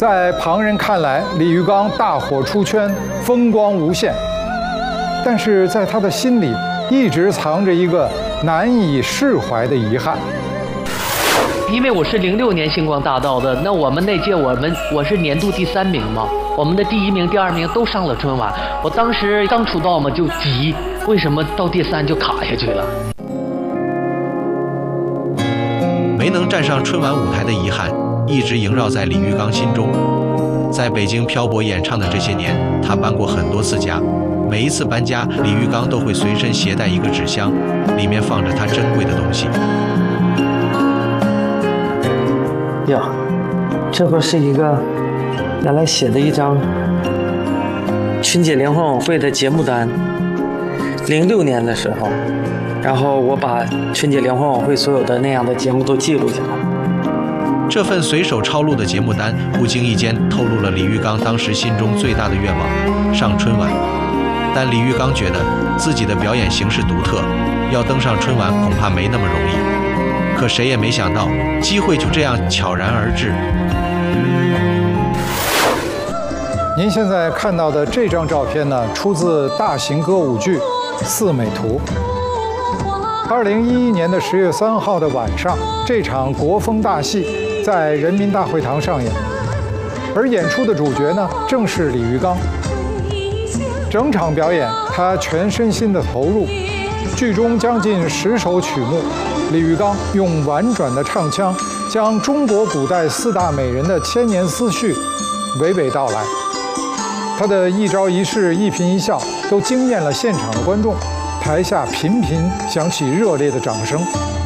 在旁人看来，李玉刚大火出圈，风光无限，但是在他的心里一直藏着一个难以释怀的遗憾。 因为我是06年星光大道的，那我们那届我是年度第3名嘛，我们的第1名、第2名都上了春晚。我当时刚出道嘛就急，为什么到第3就卡下去了？ 没能站上春晚舞台的遗憾一直萦绕在李玉刚心中。在北京漂泊演唱的这些年，他搬过很多次家，每一次搬家，李玉刚都会随身携带一个纸箱，里面放着他珍贵的东西。 哟，这会是一个原来写的一张春节联欢晚会的节目单，06年的时候，然后我把春节联欢晚会所有的那样的节目都记录下来。 这份随手抄录的节目单，不经意间透露了李玉刚当时心中最大的愿望——上春晚。但李玉刚觉得自己的表演形式独特，要登上春晚恐怕没那么容易。可谁也没想到，机会就这样悄然而至。 您现在看到的这张照片呢，出自大型歌舞剧《四美图》。2011年的10月3号的晚上，这场国风大戏在人民大会堂上演，而演出的主角呢，正是李玉刚。整场表演，他全身心的投入，剧中将近10首曲目。李玉刚用婉转的唱腔，将中国古代4大美人的千年思绪娓娓道来。他的一招一式、一颦一笑，都惊艳了现场的观众，台下频频响起热烈的掌声。